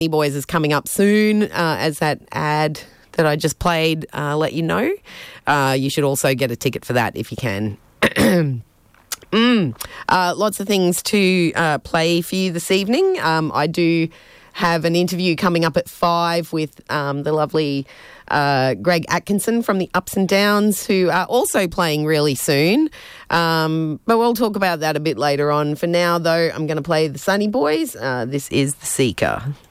Boys is coming up soon, as that ad that I just played let you know. You should also get a ticket for that if you can. Lots of things to play for you this evening. I do have an interview coming up at 5 with the lovely Greg Atkinson from the Ups and Downs, who are also playing really soon. But we'll talk about that a bit later on. For now, though, I'm going to play the Sunny Boys. This is The Seeker.